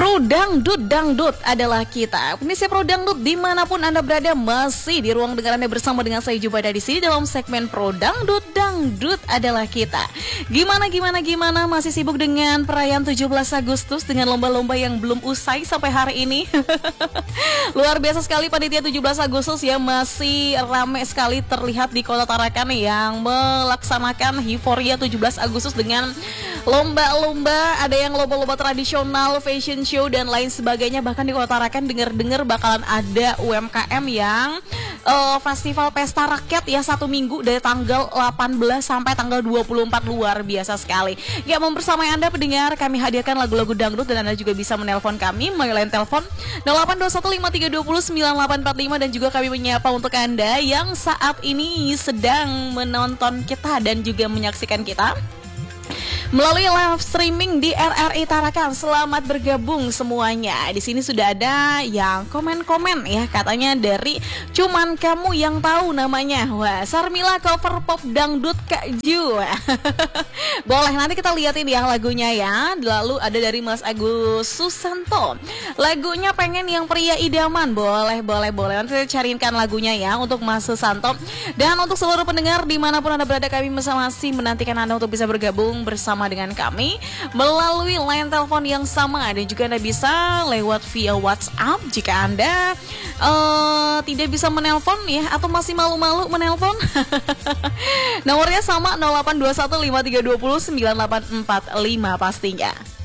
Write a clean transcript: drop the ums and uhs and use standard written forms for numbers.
Pro Dangdut, Dangdut adalah kita. Pemirsa Pro Dangdut dimanapun Anda berada, masih di ruang dengar Anda bersama dengan saya Jubada di sini dalam segmen Pro Dangdut, Dangdut adalah kita. Gimana masih sibuk dengan perayaan 17 Agustus dengan lomba-lomba yang belum usai sampai hari ini. Luar biasa sekali panitia 17 Agustus ya, masih ramai sekali terlihat di Kota Tarakan yang melaksanakan Euforia 17 Agustus dengan lomba-lomba, ada yang lomba-lomba tradisional, fashion show dan lain sebagainya. Bahkan di Kota Tarakan dengar bakalan ada UMKM yang festival pesta rakyat ya, 1 minggu dari tanggal 18 sampai tanggal 24, luar biasa sekali. Ya, membersamai Anda pendengar, kami hadirkan lagu-lagu dangdut dan Anda juga bisa menelpon kami melalui line telepon 082153209845 dan juga kami menyapa untuk Anda yang saat ini sedang menonton kita dan juga menyaksikan kita melalui live streaming di RRI Tarakan. Selamat bergabung semuanya. Di sini sudah ada yang komen-komen ya, katanya dari Cuman Kamu Yang Tahu namanya. Wah, Sarmila cover pop dangdut Kak Ju. Boleh, nanti kita liatin ya lagunya ya. Lalu ada dari Mas Agus Susanto, lagunya pengen yang pria idaman. Boleh. Nanti kita carikan lagunya ya untuk Mas Susanto. Dan untuk seluruh pendengar dimanapun Anda berada, kami masih menantikan Anda untuk bisa bergabung bersama dengan kami melalui line telepon yang sama, dan juga Anda bisa lewat via WhatsApp jika Anda tidak bisa menelpon ya, atau masih malu-malu menelpon. Nomornya sama 082153209845 pastinya.